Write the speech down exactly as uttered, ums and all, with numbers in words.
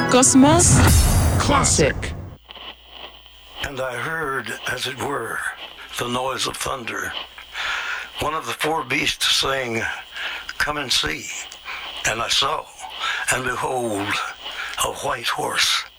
Cosmos Classic. And I heard, as it were, the noise of thunder. One of the four beasts saying, "Come and see." And I saw, and behold, a white horse.